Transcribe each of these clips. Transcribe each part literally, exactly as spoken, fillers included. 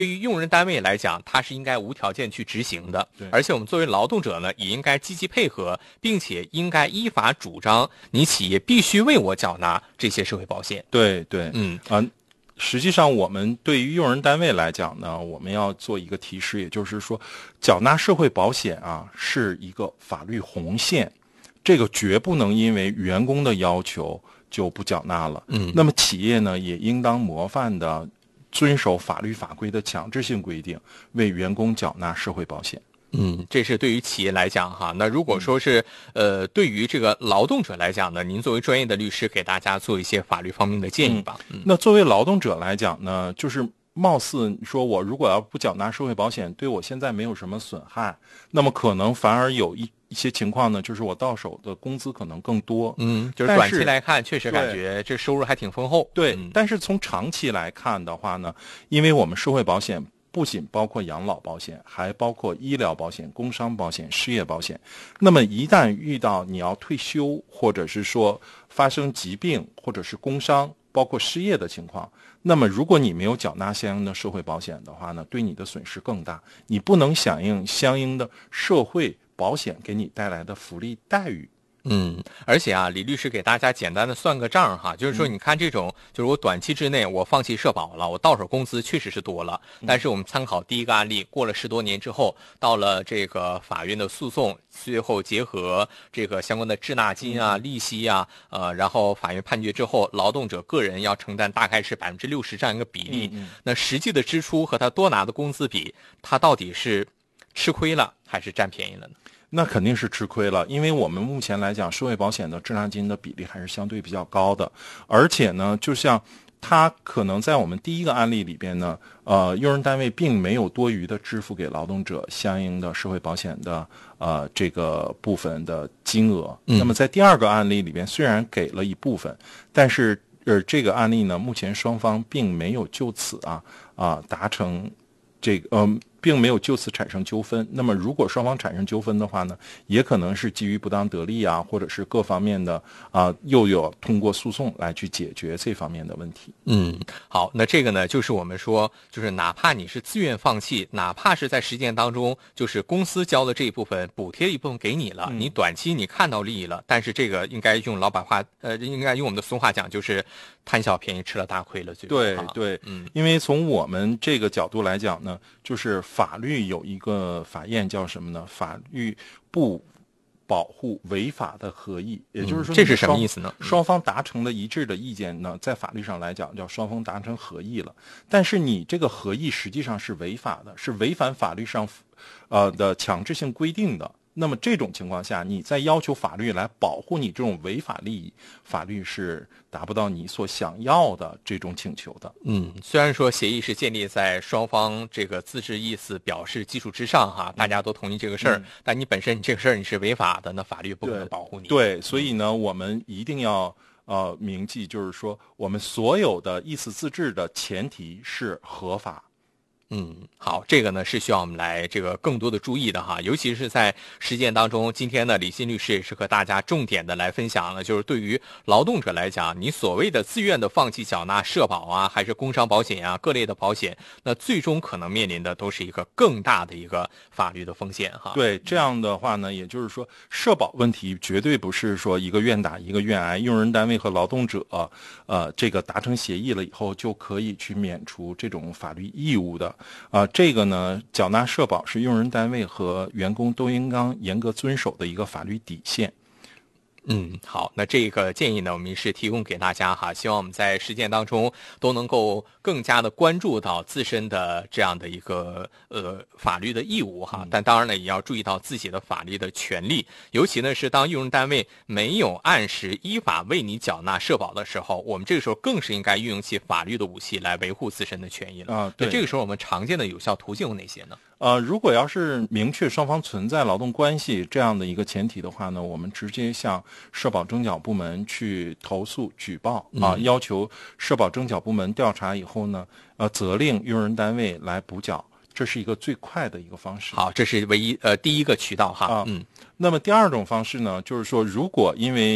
对于用人单位来讲，它是应该无条件去执行的， 对， 而且我们作为劳动者呢，也应该积极配合，并且应该依法主张，你企业必须为我缴纳这些社会保险。 对对， 嗯啊、呃，实际上我们对于用人单位来讲呢，我们要做一个提示，也就是说，缴纳社会保险啊是一个法律红线，这个绝不能因为员工的要求就不缴纳了。 嗯， 那么企业呢，也应当模范的遵守法律法规的强制性规定，为员工缴纳社会保险。 嗯，这是对于企业来讲哈。那如果说是呃，对于这个劳动者来讲呢，您作为专业的律师，给大家做一些法律方面的建议吧。 嗯，那作为劳动者来讲呢，就是貌似说我如果要不缴纳社会保险，对我现在没有什么损害，那么可能反而有一一些情况呢，就是我到手的工资可能更多。 嗯，就是短期来看，确实感觉这收入还挺丰厚。 对， 嗯、 但是从长期来看的话呢，因为我们社会保险不仅包括养老保险，还包括医疗保险、工伤保险、失业保险。那么一旦遇到你要退休，或者是说发生疾病，或者是工伤，包括失业的情况，那么如果你没有缴纳相应的社会保险的话呢，对你的损失更大，你不能响应相应的社会保险给你带来的福利待遇。 嗯，而且啊，李律师给大家简单的算个账哈，就是说，你看这种，就是我短期之内我放弃社保了，我到手工资确实是多了，但是我们参考第一个案例，过了十多年之后，到了这个法院的诉讼，最后结合这个相关的滞纳金啊、利息啊，呃，然后法院判决之后，劳动者个人要承担大概是百分之六十这样一个比例， 嗯嗯那实际的支出和他多拿的工资比，他到底是吃亏了还是占便宜了呢？ 那肯定是吃亏了，因为我们目前来讲，社会保险的滞纳金的比例还是相对比较高的，而且呢，就像它可能在我们第一个案例里边呢，呃，用人单位并没有多余的支付给劳动者相应的社会保险的呃这个部分的金额。 嗯、 那么在第二个案例里边，虽然给了一部分，但是呃这个案例呢，目前双方并没有就此啊啊达成这个嗯。呃并没有就此产生纠纷。那么如果双方产生纠纷的话呢，也可能是基于不当得利啊，或者是各方面的啊，又有通过诉讼来去解决这方面的问题。 嗯，好，那这个呢，就是我们说，就是哪怕你是自愿放弃，哪怕是在实践当中，就是公司交的这一部分补贴一部分给你了，嗯、你短期你看到利益了，但是这个应该用老板话，呃，应该用我们的俗话讲，就是贪小便宜吃了大亏了。 对对，嗯，因为从我们这个角度来讲呢，就是法律有一个法验叫什么呢？法律不保护违法的合意，也就是说、 嗯，这是什么意思呢？ 双方达成了一致的意见呢，在法律上来讲叫双方达成合意了。但是你这个合意实际上是违法的，是违反法律上呃的强制性规定的。那么这种情况下，你再要求法律来保护你这种违法利益，法律是达不到你所想要的这种请求的。 嗯，虽然说协议是建立在双方这个自治意思表示基础之上哈，大家都同意这个事儿、嗯，但你本身你这个事儿你是违法的，那法律不可能保护你。 对，对，所以呢，我们一定要呃铭记，就是说我们所有的意思自治的前提是合法。 嗯，好，这个呢是需要我们来这个更多的注意的哈，尤其是在实践当中。今天呢，李欣律师也是和大家重点的来分享了，就是对于劳动者来讲，你所谓的自愿的放弃缴纳社保啊，还是工伤保险啊，各类的保险，那最终可能面临的都是一个更大的一个法律的风险哈。 对，这样的话呢，也就是说，社保问题绝对不是说一个愿打一个愿挨，用人单位和劳动者呃这个达成协议了以后就可以去免除这种法律义务的。啊、呃，这个呢，缴纳社保是用人单位和员工都应当严格遵守的一个法律底线。 嗯，好，那这个建议呢，我们是提供给大家哈，希望我们在实践当中都能够更加的关注到自身的这样的一个呃法律的义务哈，但当然呢，也要注意到自己的法律的权利，尤其呢是当用人单位没有按时依法为你缴纳社保的时候，我们这个时候更是应该运用起法律的武器来维护自身的权益了啊。对， 那这个时候我们常见的有效途径有哪些呢？ 呃，如果要是明确双方存在劳动关系这样的一个前提的话呢，我们直接向社保征缴部门去投诉举报啊、嗯，要求社保征缴部门调查以后呢，呃，责令用人单位来补缴，这是一个最快的一个方式。 好，这是唯一呃第一个渠道哈。 啊，嗯。那么第二种方式呢，就是说，如果因为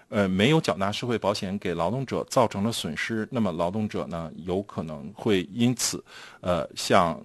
呃，没有缴纳社会保险给劳动者造成了损失，那么劳动者呢有可能会因此呃向